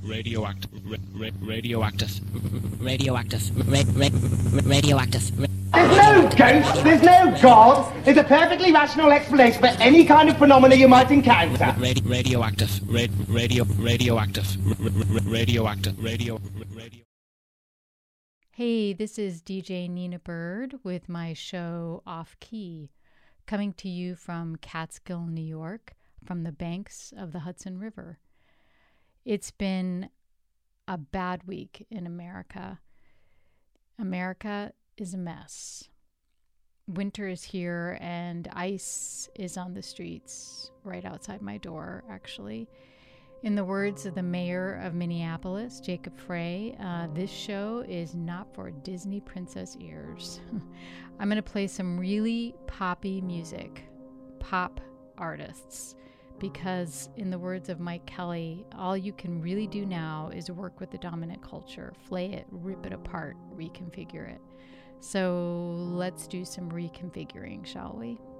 There's no ghost, there's no God. There's a perfectly rational explanation for any kind of phenomena you might encounter. Hey, this is DJ Nina Bird with my show Off Key, coming to you from Catskill, New York, from the banks of the Hudson River. It's been a bad week in America. America is a mess. Winter is here and ice is on the streets right outside my door, actually. In the words of the mayor of Minneapolis, Jacob Frey, this show is not for Disney princess ears. I'm going to play some really poppy music, pop artists, because in the words of Mike Kelly, all you can really do now is work with the dominant culture, flay it, rip it apart, reconfigure it. So let's do some reconfiguring, shall we?